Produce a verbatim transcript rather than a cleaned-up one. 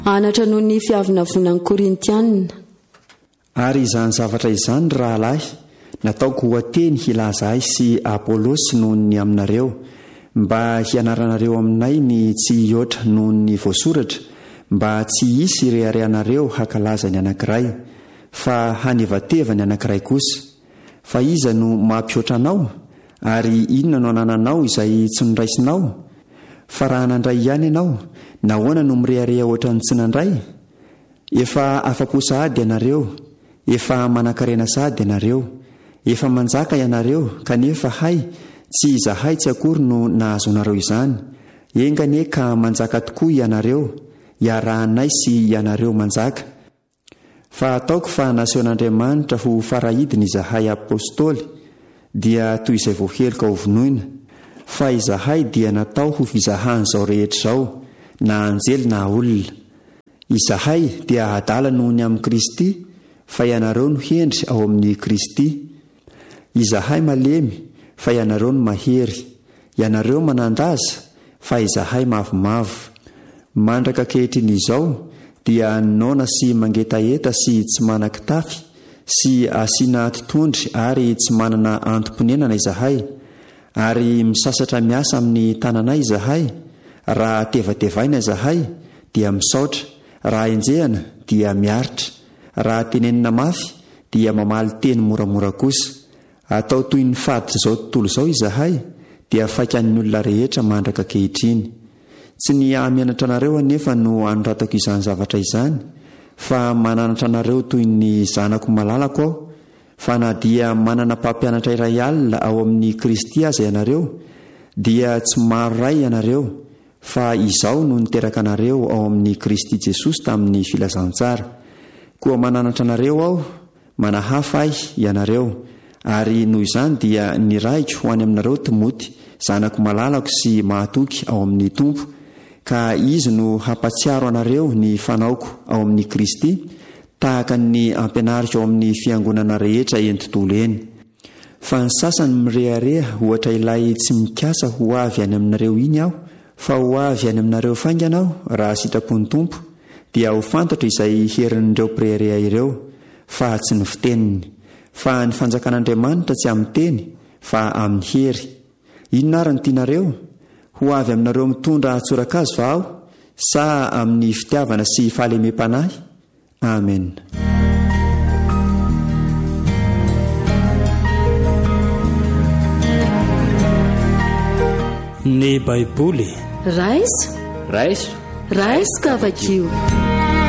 anatra noho ny fiavina vonan'ny Korintianina. Ary izany zavatra izany rahalahy nataoko hoateny hilazahy sy Apôlôsy noho ny aminareo, mba hianaranareo aminay ny tsy hioatra noho ny voasoratra, mba tsy hisy reharehanareo hakalaza ny anankiray, fa hanevateva ny anankiray kosa. Fa iza no mampioatra anao? Ary inona no anananao izay tsy niraisinao? Fa raha nandray ihany ianao, nahoana no mirehareha ohatran'ny tsy nandray? Efa afa-po sahady ianareo, efa manan-karena sahady ianareo, efa manjaka ianareo, kanefa hay tsy izahay tsy akory no nahazo anareo izany. Engane ka manjaka tokoa ianareo, iarahanay sy ianareo manjaka. Fa ataoko fa nasehon'Andriamanitra ho farahidiny izahay apôstôly, dia toy izay voahelika ho vonoina. Fa izahay dia natao ho fizahan'izao rehetra izao, na anjely na olona. Izahay dia adala noho ny amin'ny Kristy, fa ianareo no hendry ao amin'ny Kristy. Izahay malemy, fa ianareo no mahery. Ianareo manandaza, fa izahay mavomavo. Mandraka kehitriny izao dia nona sy mangetaeta sy tsy manan-kitafy sy asiana atotondry ary tsy manana antom-ponenana izahay, ary misasatra miasa amin'ny tananay izahay. Raha tevatevaina izahay dia misaotra, raha enjehana dia miaritra, raha tenenina mafy dia mamaly teny moramora kosa. Atao toy ny faditra izao tontolo izao izahay dia faikan'ny olona rehetra mandraka kehitriny. Tsy ny hamianatra anareo anefa no anoratako izany zavatra izany, fa mananatra anareo toy ny zanako malalako aho. Fa na dia manana mpampianatra iray alina ao amin'ny Kristy aza ianareo, dia tsy maro ray ianareo, fa izao no niteraka anareo ao amin'ny Kristy Jesosy tamin'ny filazantsara. Koa mananatra anareo aho, manahafa ahy ianareo, ary noho izany dia niraiko ho any aminareo Timoty, zanako malalako sy mahatoky ao amin'ny Tompo, ka izy no hampatsiaro anareo ny fanaoko ao amin'ny Kristy, tahaka ny ampianariko ao amin'ny fiangonana rehetra eny tontolo eny. Fa ny sasany mirehareha ohatra ilay tsy mikasa ho avy any aminareo iny aho, fa ho avy any aminareo faingana aho raha sitrapon'ny Tompo, dia ho fantatra izay herin'ireo mpirehareha ireo, fa tsy ny fiteniny. Fa ny fanjakan'Andriamanitra tsy amin'ny teny, fa amin'ny hery. Inona ary ny tianareo? Ho avy aminareo mitondra atsorakazo va aho, sa amin'ny fitiavana sy fahalemem-panahy? Amen. Ny Baiboly. Raisa. Raisa. Raisa ka vakio.